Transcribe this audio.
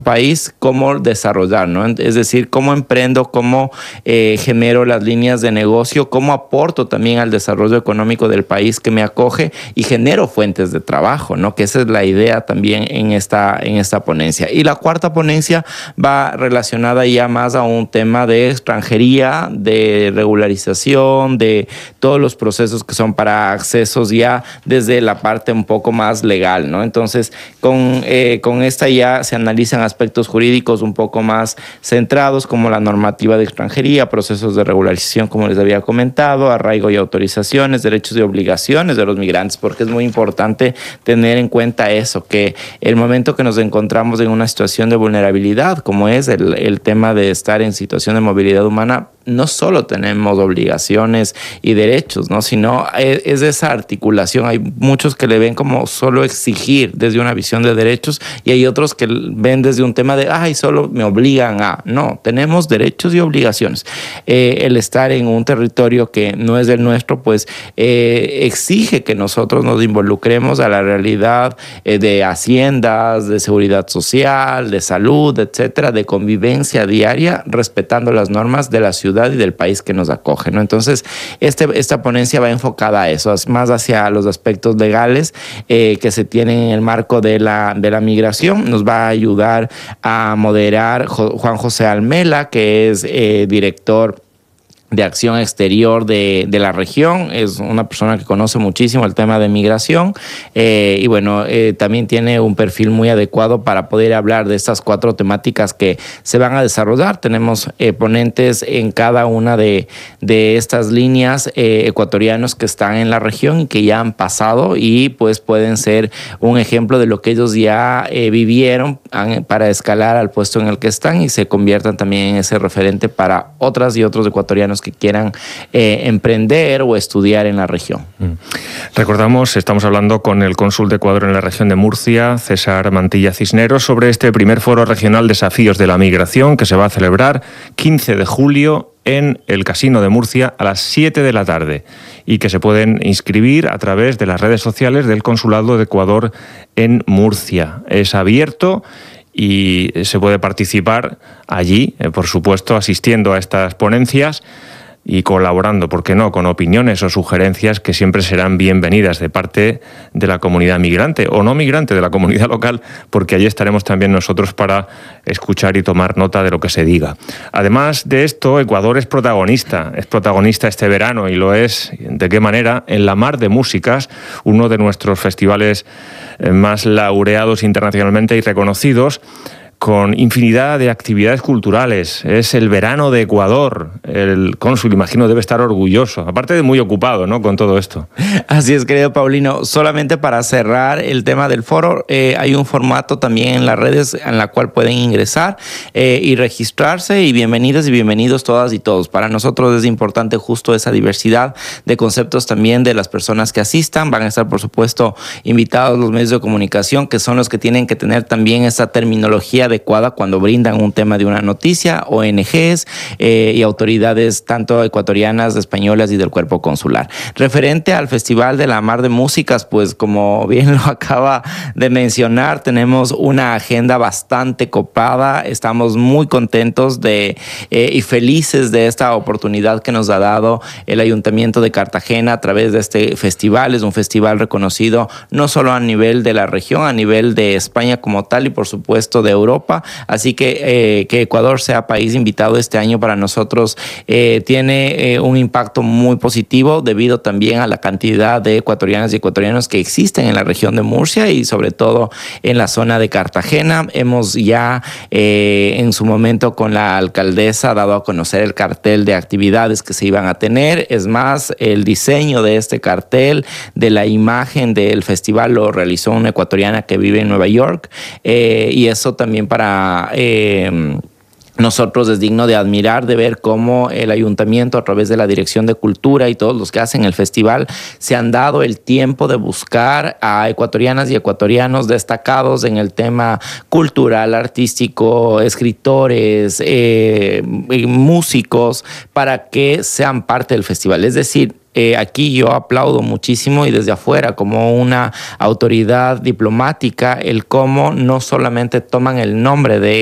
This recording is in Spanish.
país, cómo desarrollar, ¿no? Es decir, cómo emprendo, cómo genero las líneas de negocio, cómo aporto también al desarrollo económico del país que me acoge y genero fuentes de trabajo, ¿no? Que esa es la idea también en esta ponencia. Y la cuarta ponencia va relacionada ya más a un tema de extranjería, de regularización, de todos los procesos que son para accesos ya desde la parte un poco más legal, ¿no? Entonces, con esta ya se analizan aspectos jurídicos un poco más centrados, como la normativa de extranjería, procesos de regularización, como les había comentado, arraigo y autorizaciones, derechos y obligaciones de los migrantes, porque es muy importante tener en cuenta eso, que el momento que nos encontramos en una situación de vulnerabilidad, como es el tema de estar en situación de movilidad humana, no solo tenemos obligaciones y derechos, ¿no? Sino es esa articulación. Hay muchos que le ven como solo exigir desde una visión de derechos y hay otros que ven desde un tema de, ay, solo me obligan a. No, tenemos derechos y obligaciones. El estar en un territorio que no es el nuestro, pues exige que nosotros nos involucremos a la realidad de haciendas, de seguridad social, de salud, etcétera, de convivencia diaria, respetando las normas de la ciudad y del país que nos acoge, ¿no? Entonces, esta ponencia va enfocada a eso, más hacia los aspectos legales que se tienen en el marco de la migración. Nos va a ayudar a moderar Juan José Almela, que es director de acción exterior de la región. Es una persona que conoce muchísimo el tema de migración y bueno, también tiene un perfil muy adecuado para poder hablar de estas 4 temáticas que se van a desarrollar. Tenemos ponentes en cada una de estas líneas, ecuatorianos que están en la región y que ya han pasado y pues pueden ser un ejemplo de lo que ellos ya vivieron para escalar al puesto en el que están y se conviertan también en ese referente para otras y otros ecuatorianos que quieran emprender o estudiar en la región. Recordamos, estamos hablando con el cónsul de Ecuador en la región de Murcia, César Mantilla Cisneros, sobre este primer foro regional Desafíos de la Migración que se va a celebrar 15 de julio en el Casino de Murcia a las 7 de la tarde y que se pueden inscribir a través de las redes sociales del Consulado de Ecuador en Murcia. Es abierto y se puede participar allí, por supuesto, asistiendo a estas ponencias y colaborando, ¿por qué no?, con opiniones o sugerencias que siempre serán bienvenidas de parte de la comunidad migrante o no migrante, de la comunidad local, porque allí estaremos también nosotros para escuchar y tomar nota de lo que se diga. Además de esto, Ecuador es protagonista este verano y lo es, ¿de qué manera?, en la Mar de Músicas, uno de nuestros festivales más laureados internacionalmente y reconocidos, con infinidad de actividades culturales. Es el verano de Ecuador. El cónsul, imagino, debe estar orgulloso, aparte de muy ocupado, ¿no?, con todo esto. Así es, querido Paulino. Solamente para cerrar el tema del foro, hay un formato también en las redes en la cual pueden ingresar y registrarse, y bienvenidas y bienvenidos todas y todos. Para nosotros es importante justo esa diversidad de conceptos también de las personas que asistan. Van a estar, por supuesto, invitados los medios de comunicación, que son los que tienen que tener también esa terminología adecuada cuando brindan un tema de una noticia, ONGs y autoridades tanto ecuatorianas, españolas y del cuerpo consular. Referente al Festival de la Mar de Músicas, pues como bien lo acaba de mencionar, tenemos una agenda bastante copada. Estamos muy contentos y felices de esta oportunidad que nos ha dado el Ayuntamiento de Cartagena a través de este festival. Es un festival reconocido no solo a nivel de la región, a nivel de España como tal y por supuesto de Europa. Así que Ecuador sea país invitado este año para nosotros tiene un impacto muy positivo debido también a la cantidad de ecuatorianas y ecuatorianos que existen en la región de Murcia y sobre todo en la zona de Cartagena. Hemos ya en su momento con la alcaldesa dado a conocer el cartel de actividades que se iban a tener. Es más, el diseño de este cartel, de la imagen del festival, lo realizó una ecuatoriana que vive en Nueva York y eso también para nosotros es digno de admirar, de ver cómo el ayuntamiento a través de la Dirección de Cultura y todos los que hacen el festival se han dado el tiempo de buscar a ecuatorianas y ecuatorianos destacados en el tema cultural, artístico, escritores, músicos, para que sean parte del festival. Es decir, aquí yo aplaudo muchísimo y desde afuera como una autoridad diplomática el cómo no solamente toman el nombre de